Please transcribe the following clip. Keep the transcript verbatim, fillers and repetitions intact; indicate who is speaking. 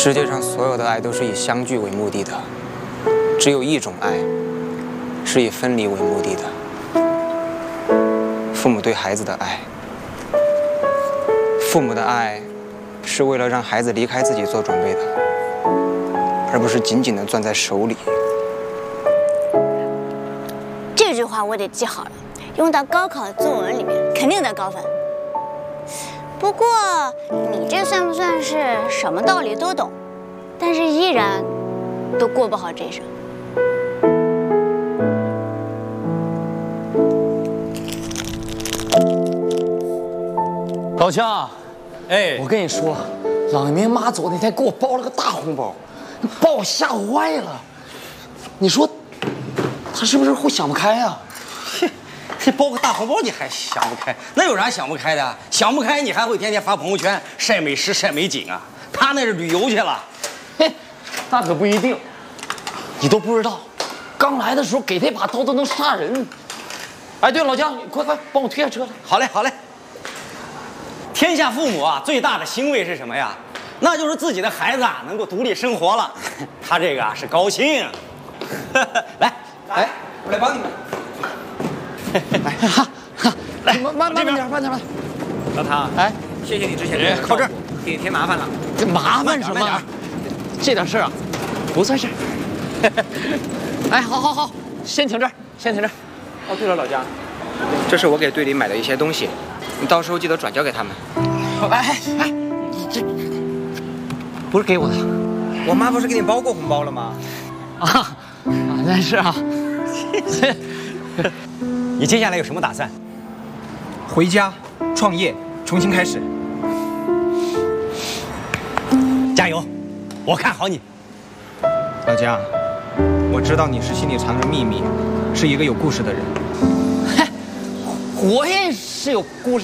Speaker 1: 世界上所有的爱都是以相聚为目的的，只有一种爱是以分离为目的的。父母对孩子的爱，父母的爱是为了让孩子离开自己做准备的，而不是紧紧地攥在手里。
Speaker 2: 这句话我得记好了，用到高考作文里面肯定得高分。不过你这算不算是什么道理都懂，但是依然都过不好这一生？
Speaker 3: 老姜，
Speaker 4: 哎，
Speaker 3: 我跟你说，朗明妈走那天给我包了个大红包，把我吓坏了。你说，他是不是会想不开啊？
Speaker 4: 这包个大红包你还想不开？那有啥想不开的？想不开你还会天天发朋友圈晒美食晒美景啊？他那是旅游去了。
Speaker 3: 嘿，那可不一定。你都不知道，刚来的时候给他一把刀都能杀人。哎，对了，老姜，你快快帮我推下车来。
Speaker 4: 好嘞，好嘞。天下父母啊，最大的欣慰是什么呀？那就是自己的孩子啊能够独立生活了。他这个啊是高兴。来，
Speaker 1: 来，我来帮你们。
Speaker 3: 来，哈哈，来，慢慢慢点，慢点，慢点。
Speaker 4: 老唐，
Speaker 3: 哎，
Speaker 1: 谢谢你之前的
Speaker 4: 靠这儿，
Speaker 1: 给你添麻烦了。
Speaker 3: 这麻烦什么？这点事儿啊，不算事儿。哎，好好好，先停这儿，先停这儿。
Speaker 1: 哦，对了，老姜，这是我给队里买的一些东西，你到时候记得转交给他们。
Speaker 3: 哎哎，你这不是给我的？
Speaker 1: 我妈不是给你包过红包了吗？
Speaker 3: 啊啊，那是啊。
Speaker 4: 你接下来有什么打算？
Speaker 1: 回家，创业，重新开始。
Speaker 4: 加油，我看好你。
Speaker 1: 老姜，我知道你是心里藏着秘密，是一个有故事的人。
Speaker 3: 嘿，我也是有故事。